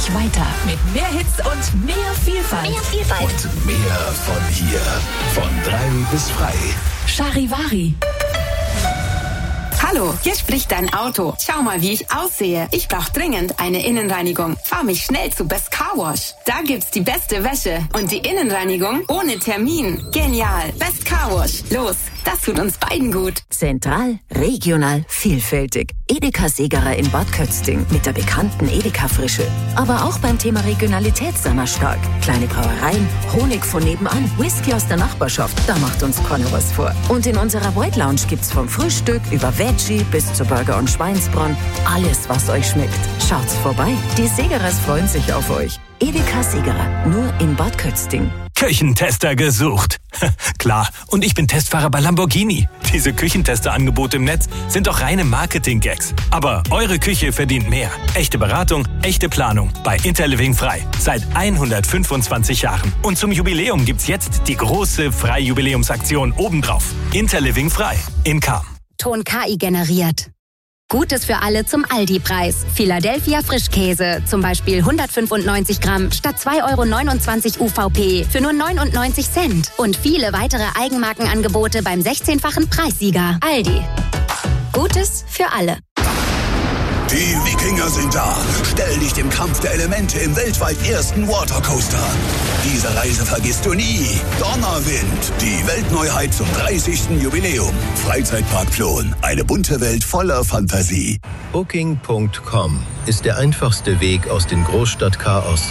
dich weiter mit mehr Hits und mehr Vielfalt. Und mehr von hier. Von 3 bis frei. Charivari. Hallo, hier spricht dein Auto. Schau mal, wie ich aussehe. Ich brauche dringend eine Innenreinigung. Fahr mich schnell zu Best Car Wash. Da gibt's die beste Wäsche und die Innenreinigung ohne Termin. Genial. Best Car Wash. Los, das tut uns beiden gut. Zentral, regional, vielfältig. Edeka Segerer in Bad Kötzting mit der bekannten Edeka-Frische. Aber auch beim Thema Regionalität sind wir stark. Kleine Brauereien, Honig von nebenan, Whisky aus der Nachbarschaft, da macht uns keiner was vor. Und in unserer Void Lounge gibt's vom Frühstück über Veggie bis zu Burger und Schweinsbraten alles, was euch schmeckt. Schaut's vorbei, die Segerers freuen sich auf euch. Edeka Segerer, nur in Bad Kötzting. Küchentester gesucht. Klar, und ich bin Testfahrer bei Lamborghini. Diese Küchentester-Angebote im Netz sind doch reine Marketing-Gags. Aber eure Küche verdient mehr. Echte Beratung, echte Planung. Bei Interliving Frei. Seit 125 Jahren. Und zum Jubiläum gibt's jetzt die große Freijubiläumsaktion obendrauf. Interliving Frei in Cham. Ton KI generiert. Gutes für alle zum Aldi-Preis. Philadelphia Frischkäse, zum Beispiel 195 Gramm statt 2,29 € UVP für nur 99 Cent. Und viele weitere Eigenmarkenangebote beim 16-fachen Preissieger. Aldi. Gutes für alle. Die Wikinger sind da. Stell dich dem Kampf der Elemente im weltweit ersten Watercoaster. Diese Reise vergisst du nie. Donnerwind, die Weltneuheit zum 30. Jubiläum. Freizeitpark Plon, eine bunte Welt voller Fantasie. Booking.com ist der einfachste Weg aus dem Großstadtchaos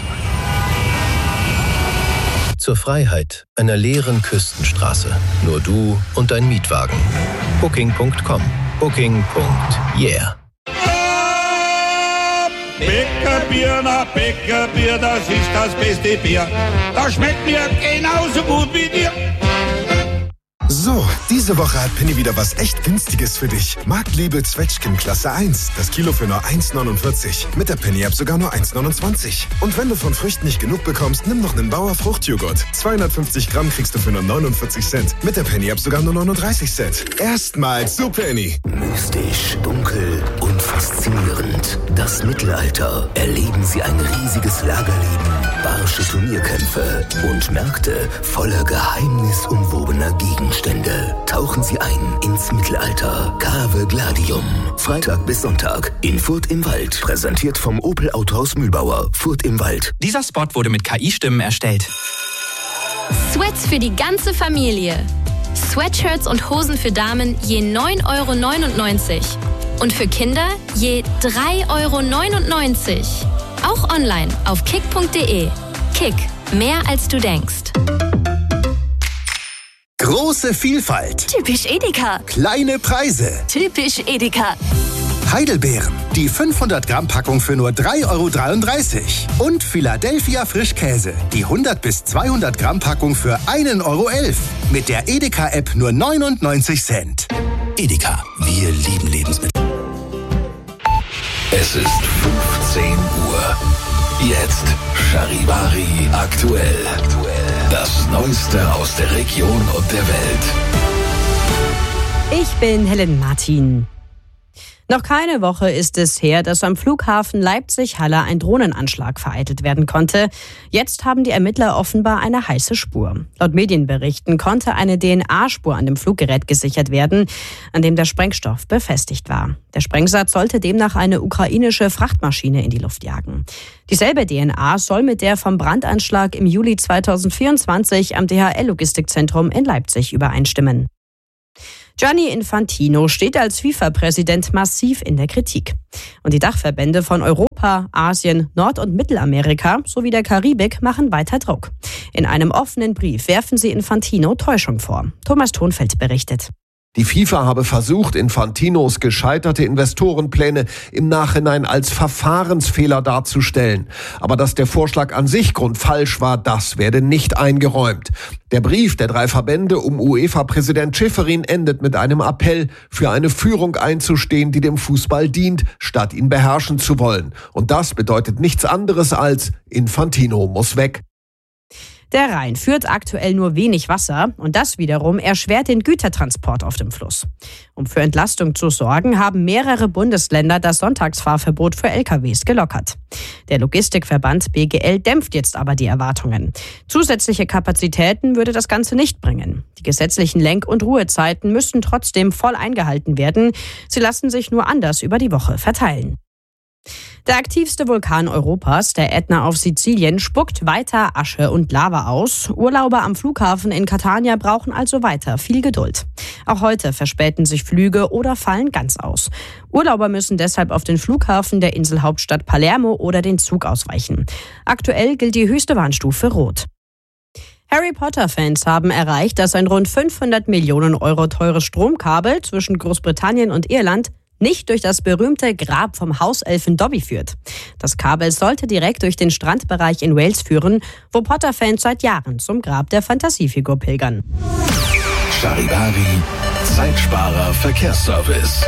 zur Freiheit einer leeren Küstenstraße. Nur du und dein Mietwagen. Booking.com. Booking.yeah. Bäckerbier, das ist das beste Bier. Das schmeckt mir genauso gut wie dir. So, diese Woche hat Penny wieder was echt Günstiges für dich. Marktliebe Zwetschgen Klasse 1. Das Kilo für nur 1,49. Mit der Penny-App sogar nur 1,29. Und wenn du von Früchten nicht genug bekommst, nimm noch einen Bauer Fruchtjoghurt. 250 Gramm kriegst du für nur 49 Cent. Mit der Penny-App sogar nur 39 Cent. Erstmals zu Penny. Mystisch, dunkel und faszinierend. Das Mittelalter. Erleben Sie ein riesiges Lagerleben, barsche Turnierkämpfe und Märkte voller geheimnisumwobener Gegenstände. Tauchen Sie ein ins Mittelalter. Cave Gladium. Freitag bis Sonntag in Furth im Wald. Präsentiert vom Opel Autohaus Mühlbauer. Furth im Wald. Dieser Spot wurde mit KI-Stimmen erstellt. Sweats für die ganze Familie. Sweatshirts und Hosen für Damen je 9,99 € und für Kinder je 3,99 €. Auch online auf kick.de. Kick, mehr als du denkst. Große Vielfalt. Typisch Edeka. Kleine Preise. Typisch Edeka. Heidelbeeren. Die 500 Gramm Packung für nur 3,33 €. Und Philadelphia Frischkäse. Die 100 bis 200 Gramm Packung für 1,11 €. Mit der Edeka-App nur 99 Cent. Edeka, wir lieben Lebensmittel. Es ist 15 Uhr. Jetzt Charivari aktuell. Das Neueste aus der Region und der Welt. Ich bin Helen Martin. Noch keine Woche ist es her, dass am Flughafen Leipzig-Halle ein Drohnenanschlag vereitelt werden konnte. Jetzt haben die Ermittler offenbar eine heiße Spur. Laut Medienberichten konnte eine DNA-Spur an dem Fluggerät gesichert werden, an dem der Sprengstoff befestigt war. Der Sprengsatz sollte demnach eine ukrainische Frachtmaschine in die Luft jagen. Dieselbe DNA soll mit der vom Brandanschlag im Juli 2024 am DHL-Logistikzentrum in Leipzig übereinstimmen. Gianni Infantino steht als FIFA-Präsident massiv in der Kritik. Und die Dachverbände von Europa, Asien, Nord- und Mittelamerika sowie der Karibik machen weiter Druck. In einem offenen Brief werfen sie Infantino Täuschung vor. Thomas Thonfeld berichtet. Die FIFA habe versucht, Infantinos gescheiterte Investorenpläne im Nachhinein als Verfahrensfehler darzustellen. Aber dass der Vorschlag an sich grundfalsch war, das werde nicht eingeräumt. Der Brief der 3 Verbände um UEFA-Präsident Schäferin endet mit einem Appell, für eine Führung einzustehen, die dem Fußball dient, statt ihn beherrschen zu wollen. Und das bedeutet nichts anderes als Infantino muss weg. Der Rhein führt aktuell nur wenig Wasser und das wiederum erschwert den Gütertransport auf dem Fluss. Um für Entlastung zu sorgen, haben mehrere Bundesländer das Sonntagsfahrverbot für LKWs gelockert. Der Logistikverband BGL dämpft jetzt aber die Erwartungen. Zusätzliche Kapazitäten würde das Ganze nicht bringen. Die gesetzlichen Lenk- und Ruhezeiten müssten trotzdem voll eingehalten werden. Sie lassen sich nur anders über die Woche verteilen. Der aktivste Vulkan Europas, der Ätna auf Sizilien, spuckt weiter Asche und Lava aus. Urlauber am Flughafen in Catania brauchen also weiter viel Geduld. Auch heute verspäten sich Flüge oder fallen ganz aus. Urlauber müssen deshalb auf den Flughafen der Inselhauptstadt Palermo oder den Zug ausweichen. Aktuell gilt die höchste Warnstufe Rot. Harry Potter-Fans haben erreicht, dass ein rund 500 Millionen Euro teures Stromkabel zwischen Großbritannien und Irland nicht durch das berühmte Grab vom Hauselfen Dobby führt. Das Kabel sollte direkt durch den Strandbereich in Wales führen, wo Potter-Fans seit Jahren zum Grab der Fantasiefigur pilgern. Charivari, Zeitsparer Verkehrsservice.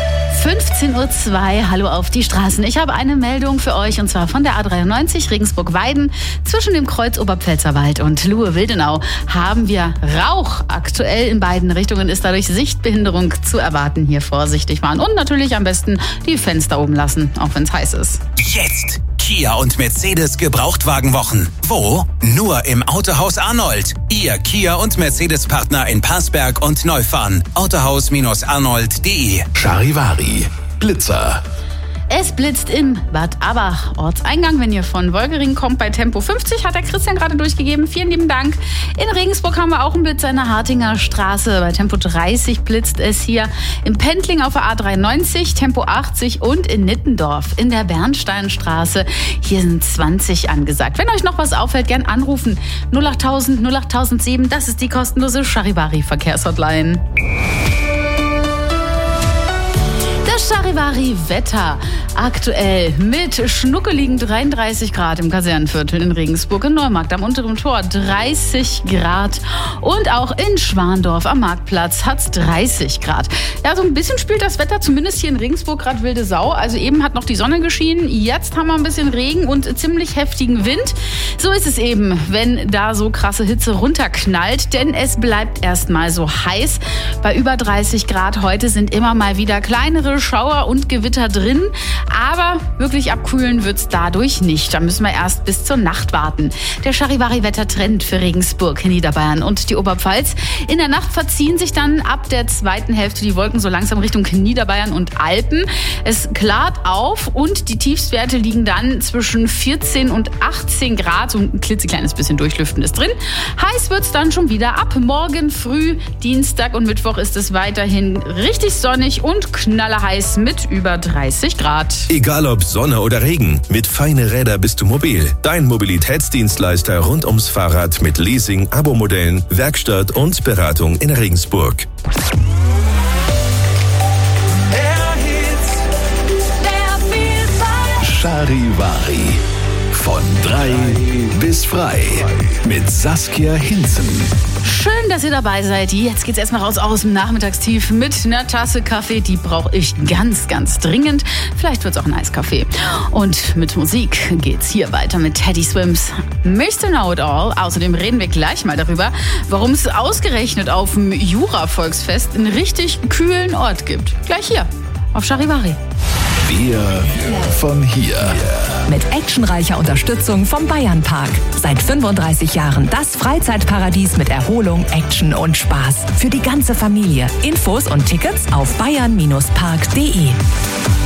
15:02 Uhr, hallo auf die Straßen. Ich habe eine Meldung für euch und zwar von der A93 Regensburg-Weiden. Zwischen dem Kreuz Oberpfälzerwald und Luhe-Wildenau haben wir Rauch. Aktuell in beiden Richtungen ist dadurch Sichtbehinderung zu erwarten. Hier vorsichtig fahren und natürlich am besten die Fenster oben lassen, auch wenn es heiß ist. Jetzt Kia und Mercedes Gebrauchtwagenwochen. Wo? Nur im Autohaus Arnold. Ihr Kia und Mercedes-Partner in Passberg und Neufahren. Autohaus-arnold.de. Charivari, Blitzer. Es blitzt in Bad Abach, Ortseingang. Wenn ihr von Wolgering kommt, bei Tempo 50, hat der Christian gerade durchgegeben. Vielen lieben Dank. In Regensburg haben wir auch einen Blitzer in der Hartinger Straße. Bei Tempo 30 blitzt es hier. Im Pendling auf der A93, Tempo 80 und in Nittendorf in der Bernsteinstraße. Hier sind 20 angesagt. Wenn euch noch was auffällt, gern anrufen. 08000 08007, das ist die kostenlose Charivari-Verkehrshotline. Charivari-Wetter. Aktuell mit schnuckeligen 33 Grad im Kasernenviertel in Regensburg, in Neumarkt am Unteren Tor 30 Grad und auch in Schwandorf am Marktplatz hat's 30 Grad. Ja, so ein bisschen spielt das Wetter zumindest hier in Regensburg gerade wilde Sau. Also eben hat noch die Sonne geschienen, jetzt haben wir ein bisschen Regen und ziemlich heftigen Wind. So ist es eben, wenn da so krasse Hitze runterknallt, denn es bleibt erstmal so heiß. Bei über 30 Grad heute sind immer mal wieder kleinere Schauer und Gewitter drin, aber wirklich abkühlen wird's dadurch nicht. Da müssen wir erst bis zur Nacht warten. Der Charivari-Wettertrend für Regensburg, Niederbayern und die Oberpfalz. In der Nacht verziehen sich dann ab der zweiten Hälfte die Wolken so langsam Richtung Niederbayern und Alpen. Es klart auf und die Tiefstwerte liegen dann zwischen 14 und 18 Grad. So ein klitzekleines bisschen Durchlüften ist drin. Heiß wird's dann schon wieder ab morgen früh. Dienstag und Mittwoch ist es weiterhin richtig sonnig und knallerheiß mit über 30 Grad. Egal ob Sonne oder Regen, mit Feine Räder bist du mobil. Dein Mobilitätsdienstleister rund ums Fahrrad mit Leasing, Abo-Modellen, Werkstatt und Beratung in Regensburg. Charivari. Von 3 bis frei. Mit Saskia Hinzen. Schön, dass ihr dabei seid. Jetzt geht's erstmal raus aus dem Nachmittagstief mit einer Tasse Kaffee. Die brauche ich ganz, ganz dringend. Vielleicht wird's auch ein Eiskaffee. Und mit Musik geht's hier weiter mit Teddy Swims Mr. Know It All. Außerdem reden wir gleich mal darüber, warum es ausgerechnet auf dem Jura-Volksfest einen richtig kühlen Ort gibt. Gleich hier auf Charivari. Wir von hier. Mit actionreicher Unterstützung vom Bayernpark. Seit 35 Jahren das Freizeitparadies mit Erholung, Action und Spaß. Für die ganze Familie. Infos und Tickets auf bayern-park.de.